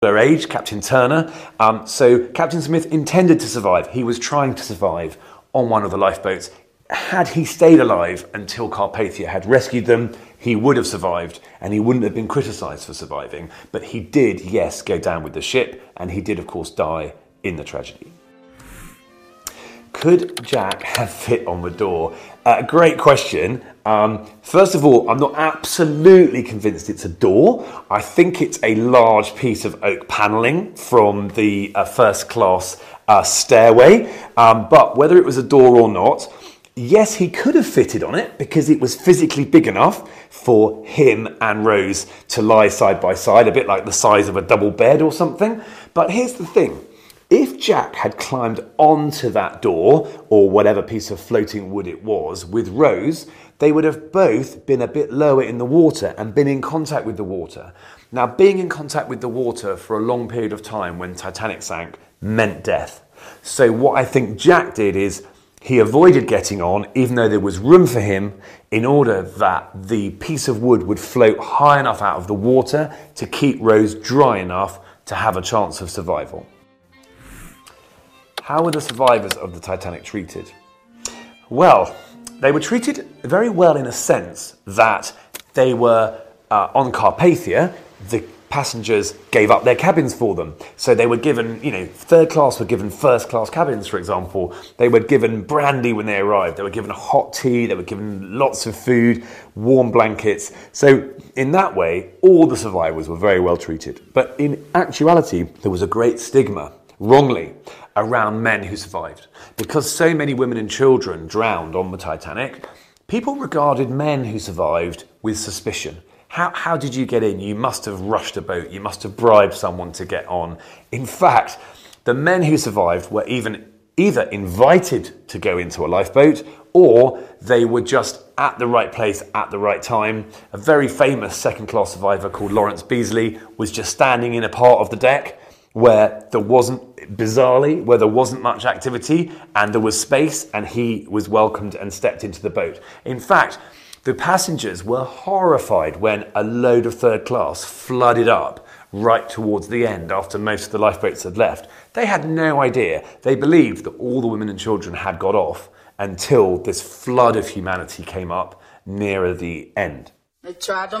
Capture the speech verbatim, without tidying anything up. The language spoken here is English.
Their age, Captain Turner. Um, so Captain Smith intended to survive. He was trying to survive on one of the lifeboats. Had he stayed alive until Carpathia had rescued them, he would have survived and he wouldn't have been criticised for surviving. But he did, yes, go down with the ship, and he did, of course, die in the tragedy. Could Jack have fit on the door? Uh, great question. Um, first of all, I'm not absolutely convinced it's a door. I think it's a large piece of oak panelling from the uh, first class uh, stairway. Um, but whether it was a door or not, yes, he could have fitted on it because it was physically big enough for him and Rose to lie side by side, a bit like the size of a double bed or something. But here's the thing. If Jack had climbed onto that door, or whatever piece of floating wood it was, with Rose, they would have both been a bit lower in the water and been in contact with the water. Now, being in contact with the water for a long period of time when Titanic sank meant death. So what I think Jack did is he avoided getting on, even though there was room for him, in order that the piece of wood would float high enough out of the water to keep Rose dry enough to have a chance of survival. How were the survivors of the Titanic treated? Well, they were treated very well in a sense that they were uh, on Carpathia. The passengers gave up their cabins for them. So they were given, you know, third class were given first class cabins, for example. They were given brandy when they arrived. They were given hot tea. They were given lots of food, warm blankets. So in that way, all the survivors were very well treated. But in actuality, there was a great stigma, wrongly, around men who survived. Because so many women and children drowned on the Titanic, people regarded men who survived with suspicion. How, how did you get in? You must have rushed a boat. You must have bribed someone to get on. In fact, the men who survived were even either invited to go into a lifeboat or they were just at the right place at the right time. A very famous second-class survivor called Lawrence Beasley was just standing in a part of the deck where there wasn't, bizarrely, where there wasn't much activity and there was space, and he was welcomed and stepped into the boat. In fact, the passengers were horrified when a load of third class flooded up right towards the end after most of the lifeboats had left. They had no idea. They believed that all the women and children had got off until this flood of humanity came up nearer the end. They tried to